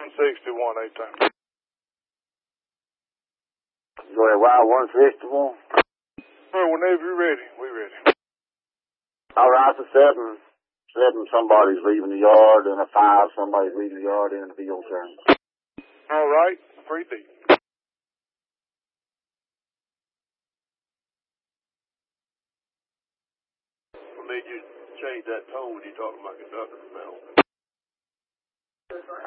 161, 8 times. Go ahead, Wild 161. Well, whenever you're ready, we're ready. All right, it's a 7. 7, somebody's leaving the yard, and a 5, somebody's leaving the yard, and a field turn. All right, 3 deep. What made you change that tone when you talked to my conductor from now?